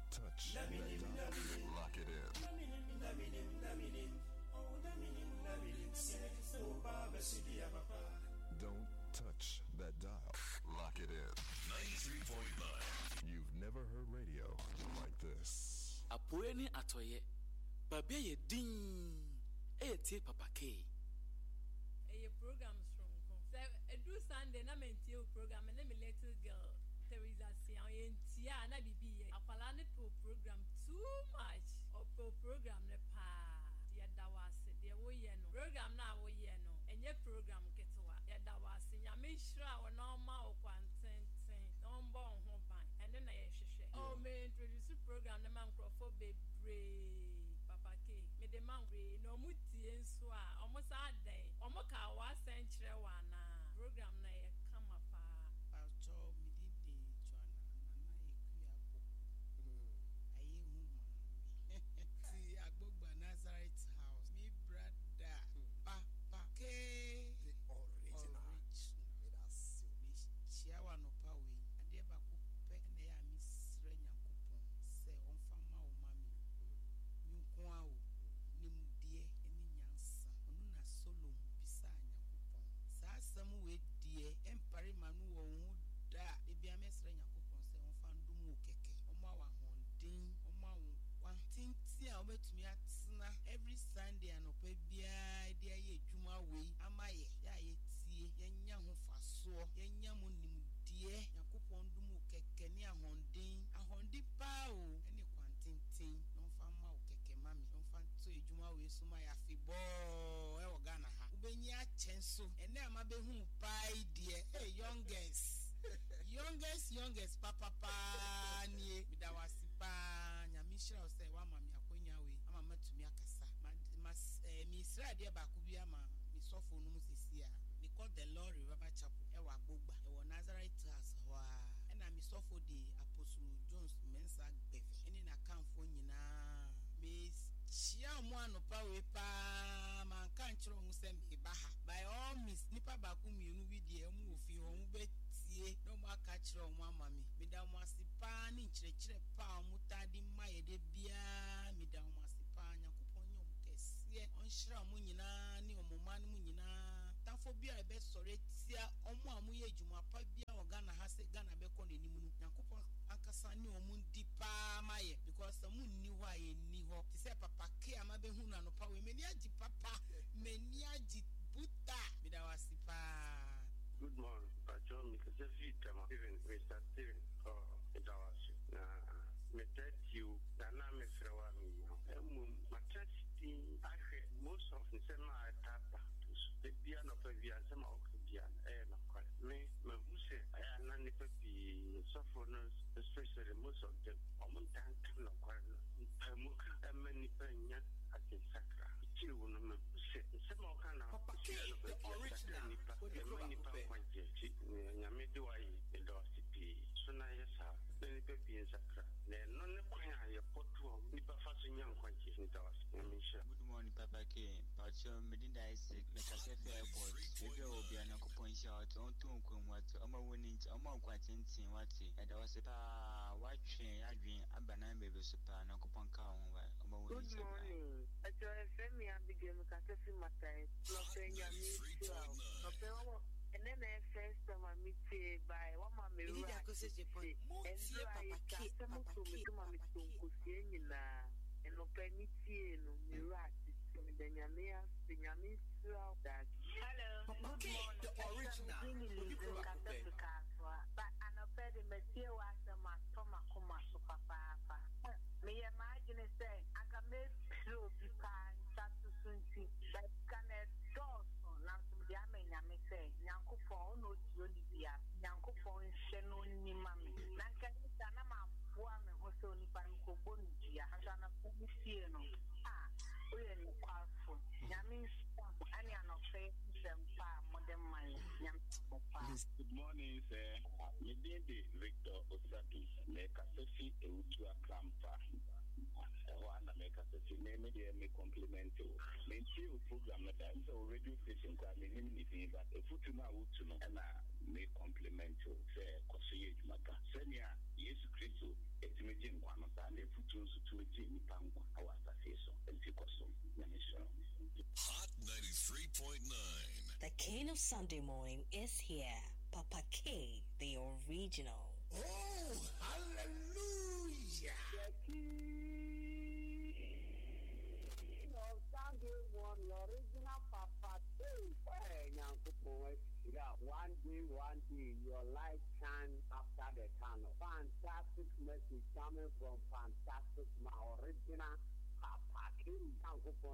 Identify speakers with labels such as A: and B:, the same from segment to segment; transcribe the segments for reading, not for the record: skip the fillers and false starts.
A: touch that dial. Lock it in. Don't touch that dial. Lock it in. 93.9. You've never heard radio like this.
B: Apoeni atoye. Babe ding. Ete Papa K.
C: Programs from do Sunday na mentie program na me little girl Teresa Sian tia na bibi akwala ne program too much or program ne pa ya dawase de wo ye no program na wo ye no enye program ketwa ya dawase nya me hira wo na ma o kwantenten no mbo ho ban ene na ye hwehwe o me introduce program na man crofo bebre Papa K me de man we no mutie nso a omo sa den omo ka wa senchire wa na program na ye kama pa
D: Pastor me di Joanna na ekuya poku aye huma see Agbogba Nazareth house me brother Papa K
E: the original that's
D: me chiawa no pa we ade ba ko pe na ya mi sre Nyankopon se onfama o mami nko a o nimdie eni nyansa onu na Solomon bisa Nyankopon sa asam we die empare manu wo hu da e bia mesre Nyankopon se onfa ndum o keke omo awa hondin omo awo wantinti a obetumi atena every Sunday anopa bia de aye adwuma we amaye ya ye tie yenya ho faso yenya mo nimdie Nyankopon ndum o keke ni ahondi pa o eni kwantintin no fa ma o keke mami no fa to adwuma we suma ya fibo e wo Ghana ha ubenyi a chenso ene amabe hu pai die youngest papa nie midawasi pa nyamishira ose wa mami akonya we ama matumi akasa mi Israel de ba ku bia ma mi sofo no musisia we call the Lord River Chapel e wa Agbogba e wo Nazareth house wa e na mi sofo de Apostle Jones Mensa Beve eni na kanfo nyina me chia mo anopa we pa man kan chiro hu se me ba ha by all means nipa ba ku mienu bi de mu ofi ho mu betie no mo aka chiro mo amami me da mo asipa ni chire pa mo tadi maye de bia me da mo asipa Nyankopon nyo mo kese on shira mo nyina ni omoma no mo nyina tafo bia e be sore tia omo amuye adwuma pa bia o Ghana ha se Ghana be ko n'anim no Nyankopon ankasa ni omu ndi pa maye because amu ni ho aye ni ho ti se Papa K amabe hu na no pa we meni agi papa meni agi buta midawasi pa.
F: Good morning, Pacho. Mr. Vita, even Mr. Steven, midawasi na you na me frewa mi matati ahe most of the sema atapa the piano for via some oxygen na kwa me huse aya na ni papi sophoners especially most of them omontan na kwa pamuka many penya ati sakra chiwo no me huse sema okana
E: Papa K the original
F: many pa kwa je nyame de wai do sipi so na yesa many papi sakra no ne kwa ya potu ni pa faso nyankwa je ni tawas nyamisha.
G: Good morning, Papa K. Pacho Medinda Isaac, Mekasefe Airport. Maybe I will be an occupation out on two what I'm a winning, I'm a quatin, what and I was a watching, I dream, a banana baby super, and occupant car. Good
H: morning. I try to send me a big Mekasefe Matai, Lopen Yami, and then I first time I meet by one mammy, and I can't come to my Mr. and open it no mirage the Yamia, the Yamis that. Hello, good morning.
E: The original.
H: But an open material was a matoma coma so papa. May imagine say, I can make slow because that's soon see that can a dog. Now, some Yamin Yami say, Yanko phone no Julia, Yanko phone Sheno ni mammy. Nanka Sanama. One also ni panko bondia hasana kumisieno we ni kwafo nyame ani anofe sempa modern man nyame popa.
F: Good morning sir, me dey Victor Osatu Mekasefe Eutu Akrampa wana Mekasefe me dey me compliment you me see program that is radio station kwa me ni but efutu na wutu no na me compliment you say koso ye jumaka senya Yesu Kristo etimejin kwa no sa ne nso to eti nipa nkwa awa asase so enti koso na mesho.
A: Hot 93.9.
I: The king of Sunday morning is here, Papa K, the original.
E: Oh, hallelujah!
H: The king of Sunday morning, original Papa K. Hey, now, one day, your life shine after the tunnel. Fantastic message coming from fantastic, my original Papa K. Now,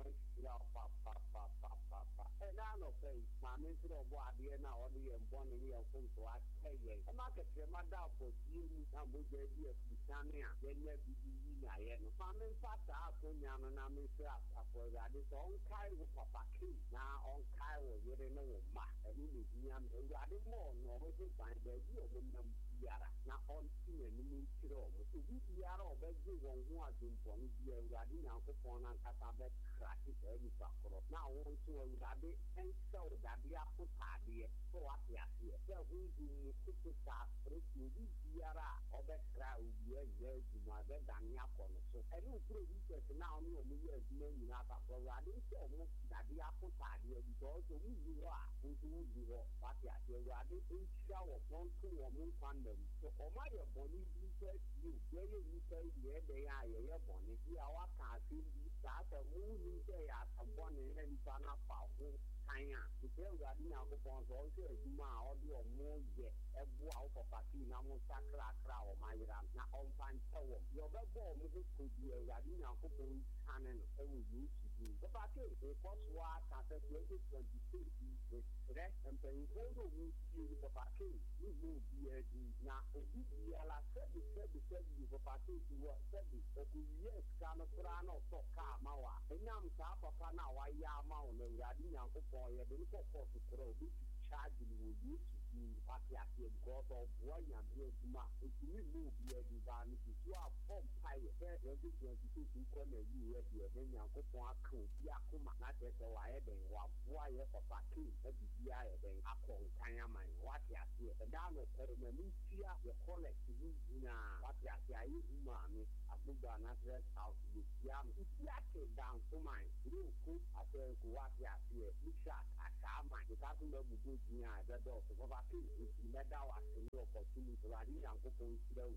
H: Papa. And I know, my minister of what the end of the born in the phone to ask. I'm not a mother for you, and we gave you a Britannia, then you be family fast up on Yam and I'm for that is on Cairo, Papa K. Now on Cairo, you don't know, and you Yam, and rather more, nor was it by the view of them. Now on Tina, you know, if you are all best, you won't want to from you, Radin, Uncle Pon, and Catabet crack it every soccer. Now, on to a rabbit, and so that the apple party, so what we are here. So we do the staff, but if you Yara, or that crowd, yes, you know, that Daniapon. So I don't prove it now, no, we are doing that for Radin, so almost that the apple party, because we are, who you are, what you are here, Radin, in shower, one, two, or one. So, my body said you, you say, yeah, they are your bonnet. We are what I feel that a movie say as a bonnet and Sana Power. Kaya, to tell Radina upon also a Juma audio more yet, a wow for Patina Mosakra crowd, my ram, now on fine tower. Your backbone could be a Radina upon cannon, and we used to do. The party, the first war, after 2022, the rest and paying for the week, the party, we will be a now, Obiala said, you for party to work, said it, yes, Canofrano, Kamawa, and now Papa now, I am out and Radina. For you, the little force to grow, which charging will use to do what you are here because of one and Rosma. If you move your divine, if you are from Pire, 2022, you come a year, then you go for a crew, Yakuma, not as a wire, then why for Paki, every year, then Apple, Kayama, what you are here, and down the Permanentia, your collect to use what you are here, Mami, a good Nazareth house with Yam. If you are down to mine, you could, I say, what you are here. Akama, the Catholic will go near the door to Papa. If you let out a new opportunity, I didn't go to the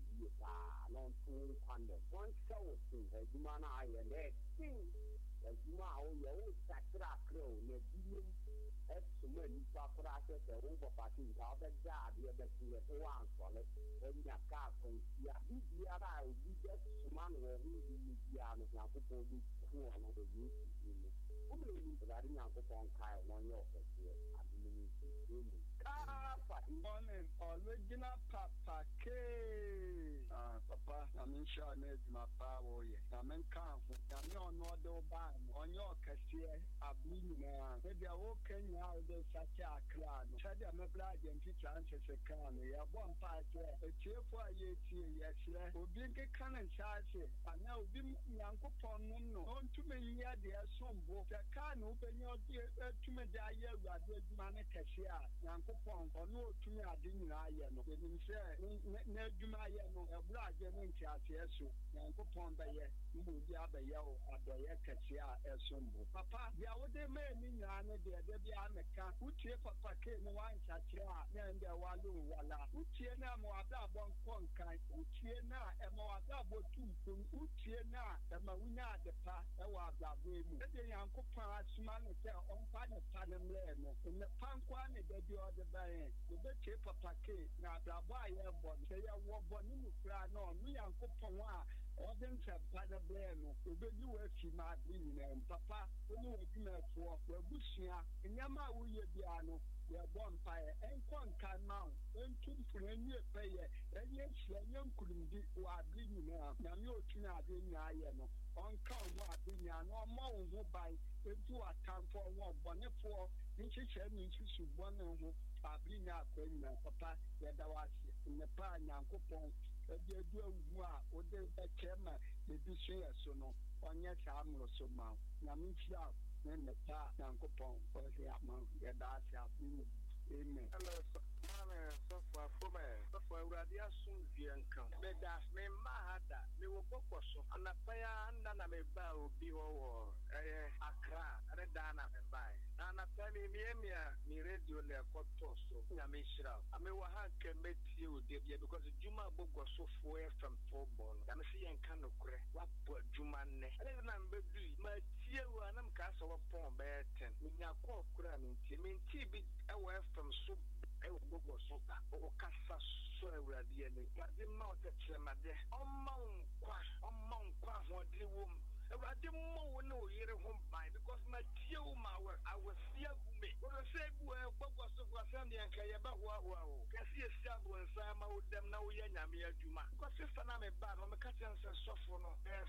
H: non full condom. One show thing, a Jumana and that thing, as Juma, your own Sakra crow, the billion, as to many Paparas, the over party, how that job, you have to have one for it, when your car from here, we just man or we Diana, now people be cool on the youth. Radin Uncle Pon Kyle, one year of here, I believe.
J: Morning, original Papa K. Papa, I'm in sure I made my power. I'm in camp. I'm not no band on your cashier. I believe now. Maybe I walk in now, there's such a crowd. Said I'm a blood and teacher answers a crown. You have one part there. A cheer for a year, yes, will be a cannon charge. And now, Uncle Pon, no, too many years, there are some book. I can't open your dear to me, the year, rather than a cashier. Uncle Pon, or no, to me, I didn't know. They didn't say, no, do my a blood and yes, Uncle Pon by ye, you will be up a yellow at the cashier as some book. Papa, the other man in Yana, there be a mechanic who cheer Papa came one such a and there was no walla. Who cheer now more about one conkai, who cheer now and more about two, who cheer now and my winner the past, and was that way. The Uncle Pon, man, on fire, Panam Leno, in the Pankwan, the other by the chip of Pake, now the boy, say, I walk one in the crowd, no, me, Uncle Pon, Ordens have Panam Leno, the you were she might be in Papa, when you were for Bushia, in Yama, we are piano, we are bonfire, and one can mount, and two for a new payer, and yes, young couldn't be who are bleeding now, Namio Tina, on count what being no more who buy into a time for one bonnet for which is one who are being out when Papa, that I was in the pan and coupon, a dear do or the chairman, the Bishop, so no, on yes, I'm so mouth. Namisha, then the pa and coupon for the amount that I shall be. Amen.
F: Hello, so far for me, so far, Radia soon be and come. But that's me, Mahada, me Bokoso, and a fire and a bow be over Accra, and a dana by. And a family me radio le Kotoso, Yamishra. I mean, what can make you, dear, because Juma book was so far from football. I'm seeing kind of crack. What put Jumane? I don't remember my tear when I'm castle upon bed. Minya call cramming, Timmy, TB away from soup. I will go so or Cassa so radiant. But the mouth at Semade, on Mount Quaff, what the woman. I didn't know year home by because my tear, I was here me. What I said, well, what was so was Sandy and Kayaba? Wow, can see a stab when Sam out them now, Yanamia Juma. Because if I'm a bad, I'm a catch and suffer.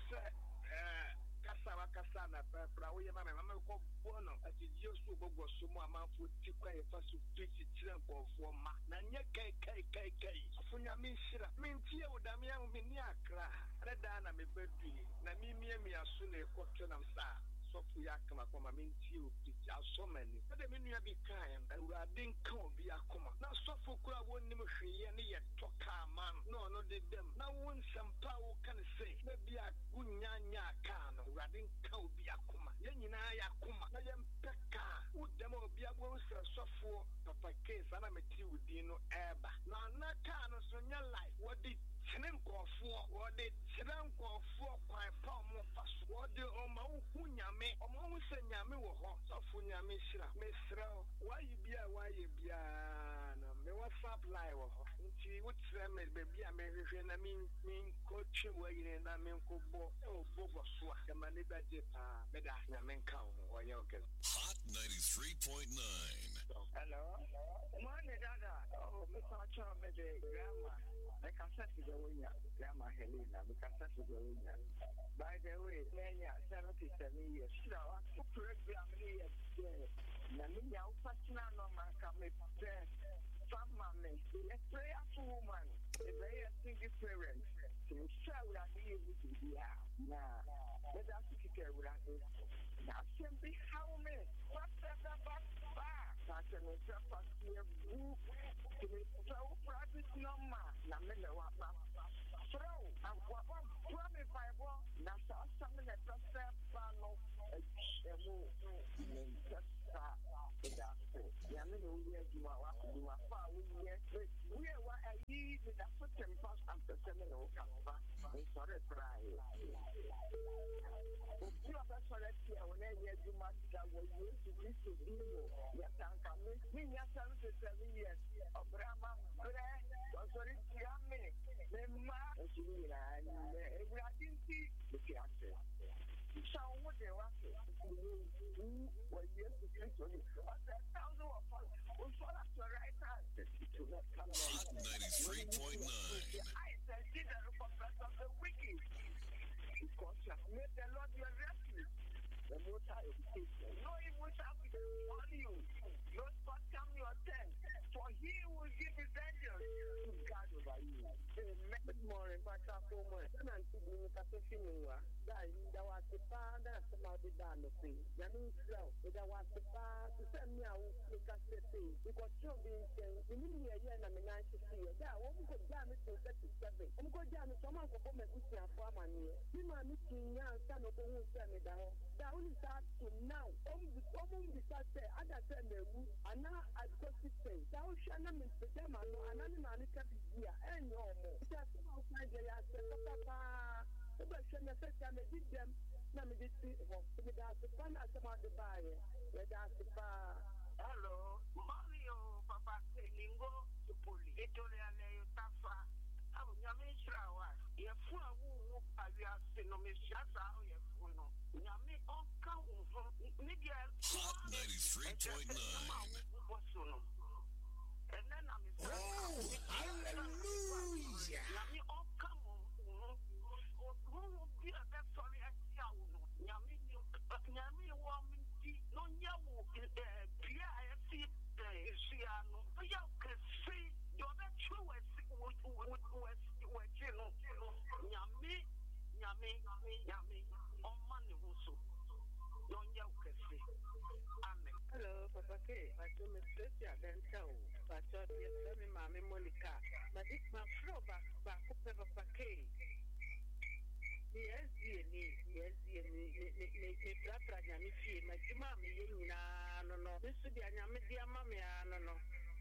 F: Cassava Cassana, Prawi, Mamma, Bono, as it used to go so much for Tipa, first to teach it for Nanya KKK. Funya Mishra, Mintia, Damian Miniakra, Redana, me baby, Namimia, me as soon as Cottonam Star. Sofuyakama koma mintiu picture so many but the menu be kind and we are being come be akoma now sofu kura woni mo hweye ne ye toka man no they them now one some power can say maybe a gunyanya ka no we are being come be akoma ye nyina ya akoma na ye mpeka udem obi abo so sofu papa case ana meti udi no eba na ka no so nya life what the Chinenkofu or the Chinenkofu kwa palm fast or the Oma Hunyame, Oma Senyame or hot of Hunyame Shira, Mesra, why you be a me was supply or she would say, baby, American, I mean, coach way in a man could bo, oh, Bobo Swat, the money budget, Medina Menko, or Yoke.
A: Hot 93.9.
F: Hello, morning, Dada. Oh, Mr. Charmede, Grandma. I can set to the winner, Grandma Helena, we can set to the winner. By the way, Nanya, 77 years, program here, Namia, Fatina, no man can make some mammy, a prayerful woman, a very single parent, to show that he is with you. Now, let us kick it with us. Now, simply how many, what's that about? That's an example here. To me, so practice no man. Namina what throw and what promise Bible. Now, something that does that panel. Yamino, you are far. We are what I need with a foot and pass after seminal. Sorry, cry. You are that's what I see when I hear you much that was used to be to do. Yes, I'm coming. Me, yes, I'm 7 years. Brahma, sorry, Yami, Nema, and I didn't see the answer. So, what they want to do, what you have to do, 1,000 of us will fall at your right hand. To not come
A: Hot 93.9.
F: I said, see the recompense of the wicked. Because you have made the Lord your refuge. The most high education. No evil shall be on you. No spot come your tent. For he will give his angels to guard over you. Good morning, Pastor Coleman. I'm going to be with a fishing. There was the father of the Danofi. Yamin Slow, there was the father to send me out to Cassette. Because you're being saying, you need a year and I'm 90. There, what we could jam it to 37. I'm going to jam it. Someone could come and put your farm on here. You might meet me now, son of the who send me down. That only starts to now. Almost disaster, other than the woo, and now I got to say, thou shall not miss the them, and I'm not a here, and no more. Just outside the last papa. But when the first time I did them, let me just see with us the fun as about the buyer. Let us the bar. Hello, Mario, Papa, Lingo, to Puli, Italy, Tafa. I will not make sure I was. If who are you asking no Mishasa, yes, no. Yami, oh, come from Media.
A: Hot 93.9.
F: And then I'm
E: hallelujah.
F: Yami, oh, come on. Who will be a best sorry at Yami, Yami, woman, no, you, PIFC, Siano, you can see you're the truest Yami, on money, also. Hello, Papa K. I do mistake ya then tell. But just tell me, Mammy Monica. But it's my flow back up, Papa K.
H: me prapra nyame fie madwuma me ye nyinaa no no nso de nyame de ama me ano no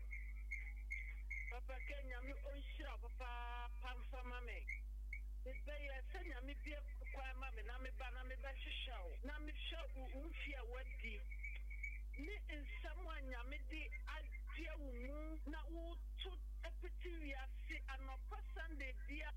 H: papa ke nyame onhyira papa pamfa mame be ya se nyame bie kwa mame na me ba hwehwaw na me hwa mfi a wadi ni nsam nyame de adia wo mu na wo to epiti wiase anopa Sunday dia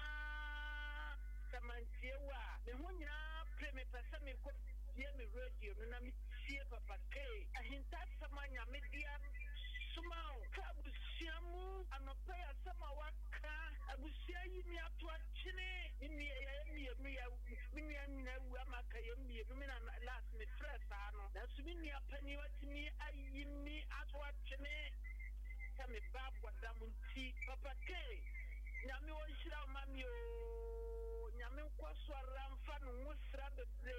H: Samantiewa me ho nyina pre me pesa me ko die me radio no na me tie papa ke ahinta samanya me dia sumao ka busiamu anopa ya sama waka abusia yi mi ato achine ni ya na wu amaka ya mi na last me stress ano na so mi apani watimi ayi mi ato achine ka me babu adamunti papa ke nyame wonhyira mami o nyame nkwaso aramfa no wosra bebre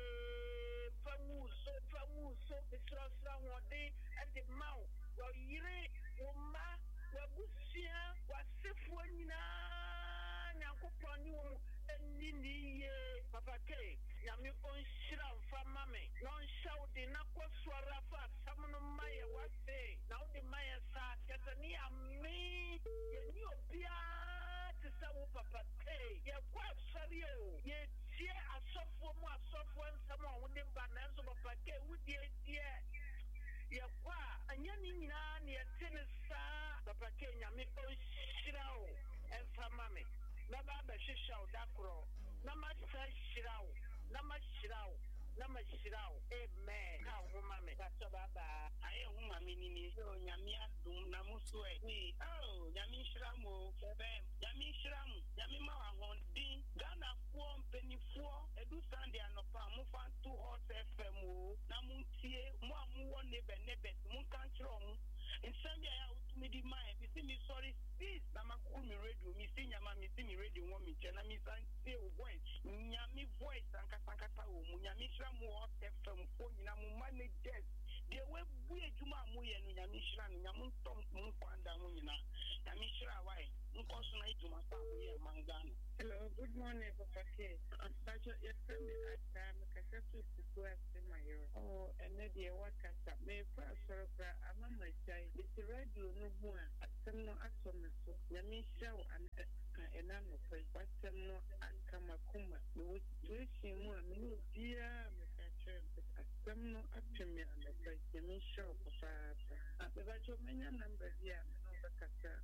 H: famuso besrasra hode ade maw wa yire wo ma wa busia wa sefu nyina nyankopɔn ni wo eniniye papa ke nyame onhyira mfa mame no nhyɛw de na kwaso arafa samno maye wase na wo de maye sa yetani ame yeni obia sawu papa hey ye kwa sario ye tie asofo mu asofo nsam a wo de ba na so papa ke wo die ye kwa anya ni nyina ne yetene sa papa ke nyame onhyirawo emfa mame na ba ba hwehwaw dakro na ma hwehwaw na ma hyiraw amen ka wo mame ka so baba aye wo mame ni so nyame adum na muso ni nyame hyiramo bem nyame hyiramu nyame ma wa hondin Ghana fo mpenifuo edu Sunday anopa mo fan to hot FM o na muntie mo amuwo nebe mo kan kiro mo nsɛm ya utumi di mai mi si mi sorry sis na makuru mi radio mi si nyama mi si mi radio wo mi chena mi san say o voice nyami voice ankasa wo mu nyami hira mu hot FM fo nyina mu managers de we bu ejuma mu ye no nyami hira no nyamu ntom mu kwanda mu nyina nyami hira wai nkoso na ejuma sa mu ye mangano. Hello, good morning, Papa K. I'm such a time kasatu to my year. Oh, and then the what kasa me first I'm on my side. It's radio no more. Some no atom so. Nyami show and enano place. But some no akama kuma. No situation more. No dear me catcher. Some no atom me on the place. Nyami show papa. The radio many numbers here. No the kasa.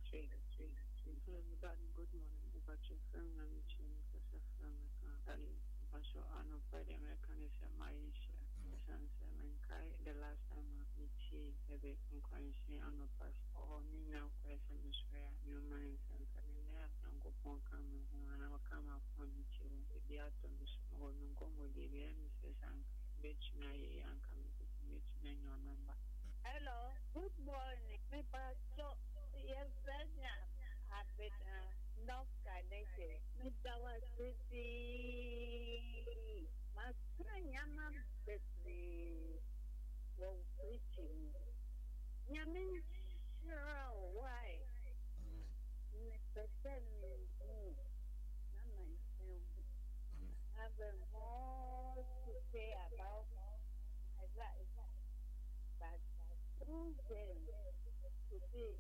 H: Good morning. But your friend and Basho Ano Friday mechanism Maisha the last time I see a bit inquiry on the past or me now question is where new minds and coming there and go on coming and I will come up on the atoms or no go with the Mrs. and bitch me and come to meet me your number. Hello, good morning. Me Basho, yes, I've been not connected. Mr. City, my friend, Yama Betty, well, preaching. Yamin, sure, why? Mr. Kenny, I have more to say about my life, but through them today,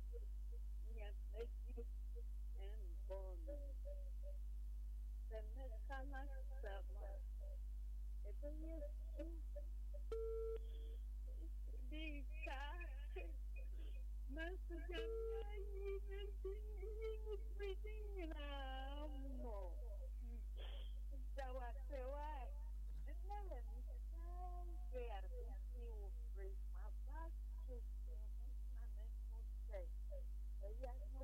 H: and born. The Mekana Sama. It's a yes. Big cat. Master, even breathing now. That was the why. And never there. You break my back to my mental state. Yes, no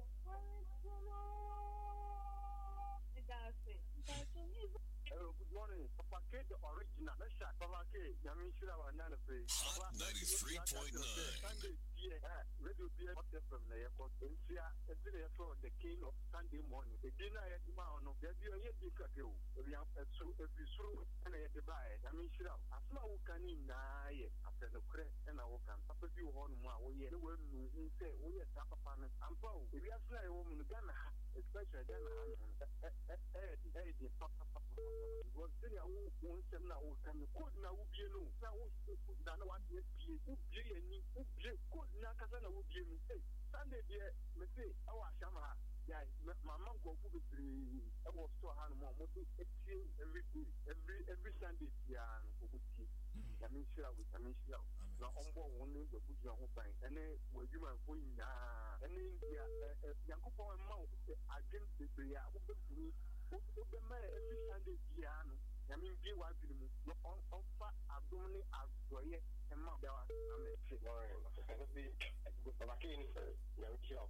F: hello, good morning. Papa K, the original. Let's shot Papa K. Yamin Shira Nana Pay.
A: Hot 93.9.
F: Sunday, radio beer, what from the airport. And see, the king of Sunday morning. The dinner at the mountain. There'll be a year big cacao. If you through and I had to buy it, Yamin Shira. As long as can in after the crack and I walk on top of you on my way. The word who say, we are top upon it. I'm poor. If you have a woman, Ghana, especially Ghana, Eddie, Papa. because then I won't send now can you could now be no now what you be any could not Casana would be Sunday dear me say our shama yeah mamma go for the I was to hand more every day every Sunday yeah I mean sure with I mean sure now on board only the good young bank and then where you are going and then Yanko mouth against the prayer the man every Sunday piano. I mean, be what you no on fat abdomen as well. And my dad, I'm a sick boy. Again, young child,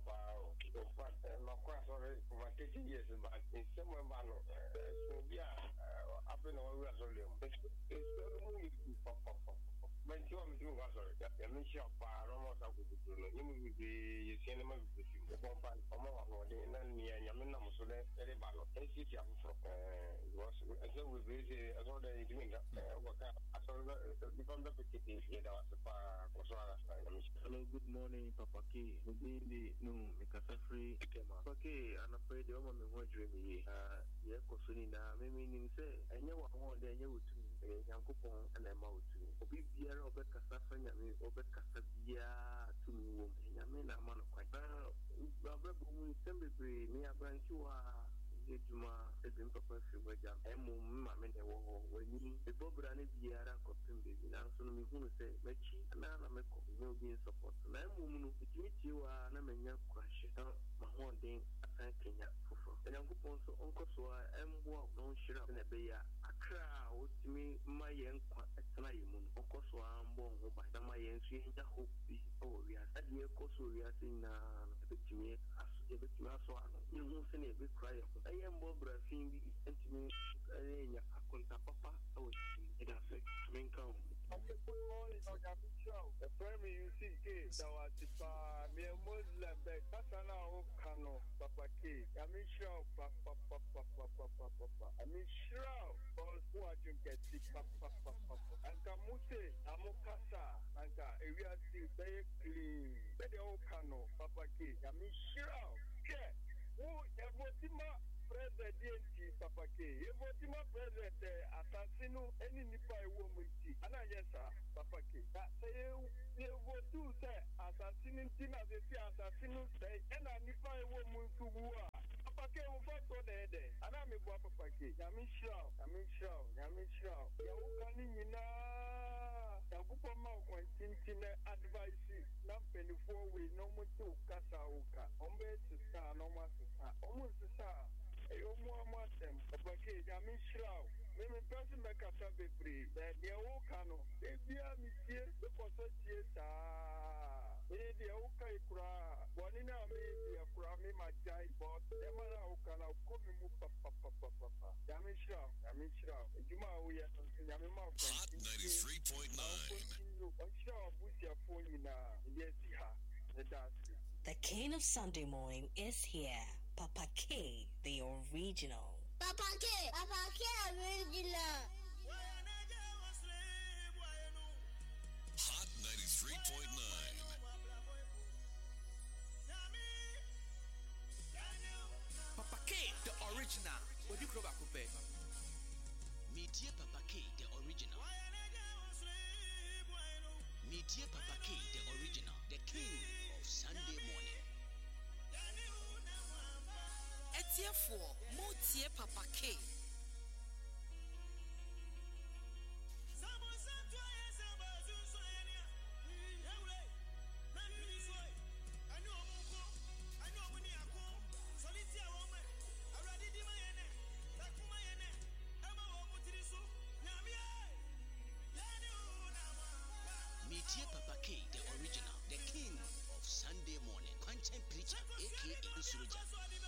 F: my class already for my 30 years, but in somewhere, yeah, I've been always on them. It's only when you are doing what I mean, shop, almost I would do. You will be cinema with you. The bomb and more than Yamina Musole, very bad. Was as though we busy as all day doing that. I saw the become the petty here. Hello, good morning, Papa K. Within the no, because I'm free. Okay, I'm afraid the woman won't dream me. Yeah, Cosunina, meaning say, I know what they knew to me, young coupon, and I'm out to me. Be beer over Cassafan, I mean, over Cassabia to me, and I mean, I'm on a quite. Brother, we send me a branch you are. Juma, the Papa Sugar, and Mamma, when you the Bob Rani Biara copying baby, now so me who say, Mechi, and Anna Meko, no being support. And I'm woman who meet you are an Amania crash, my one day, a Kenya, and Uncle Ponso, Uncle so I am walk, no share up in a bay, a crowd to me, my young Tanayimun, Uncle so I'm born by my young stranger hope be over. We are at the Koso, we are seeing a bit to me as a bit to us. You won't send a big cry. I am Bob Raffin, and to me, I contact Papa, I was in a sex, main count. Good morning, on your show. The primary you see, that was the mere Muslim, the Kasana Okano, Papa K. I mean, show, Papa. I mean, show, who are you getting, Papa. And Kamuse, Amokasa, and area still very clean. The Okano, Papa K. I mean, show, yeah. Who Evotima President Papa K. Evotima President Assassino any Nipa woman. And I yes, Papa K. That say you do say assassinin Tina, they say assassino say, and I Nipa woman to war. Papa K will fight for the head. And I'm a Papa K. Yamisha. Yamukanina. Yakupama Quintine advice. Nampeni for we no more to Kasauka. Ombe sister, no more sister. Almost sister. A more them. Papa K. Yamisha. Maybe person make a baby. That they all cano. They be a monsieur. The Possotieta. Maybe a okay cra. One in a maybe a crummy my guy. But the man who can come move papa. Yamisha. Juma, we are Yamima.
A: Hot 93.9.
I: The king of Sunday morning is here. Papa K, the original.
K: Papa K, original.
A: Hot 93.9.
B: Papa K, the original. What do you call back?
L: Media Papa K, the original. Media Papa K, the original, the king of Sunday morning.
K: Etia for Motia Papa K.
L: Media Papa K, the original, the king of Sunday morning. Content preacher, aka Insuruja.